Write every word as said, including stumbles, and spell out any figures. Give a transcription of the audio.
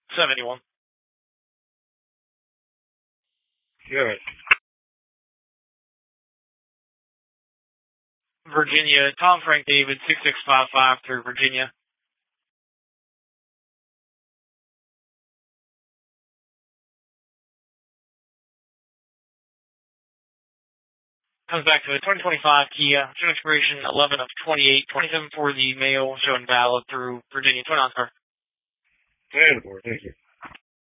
seventy-one. Good. Virginia, Tom Frank David, six six five five through Virginia. Comes back to a twenty twenty-five Kia, June expiration eleven of twenty-eight, twenty-seven for the male, showing valid through Virginia. twenty-nine car. ten four, thank you.